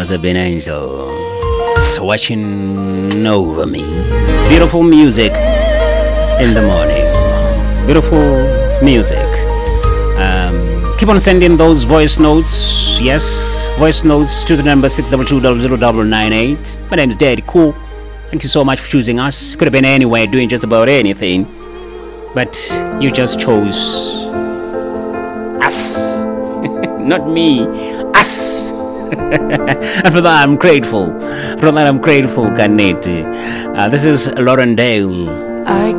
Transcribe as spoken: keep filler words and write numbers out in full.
must have been angels watching over me. Beautiful music in the morning. Beautiful music. Um, keep on sending those voice notes. Yes, voice notes to the number six two two zero zero zero nine eight. My name is Daddy Cool. Thank you so much for choosing us. Could have been anywhere doing just about anything, but you just chose us. Not me, us. And for that I'm grateful. For that I'm grateful, Kanete. Uh, this is Lauren Dale. I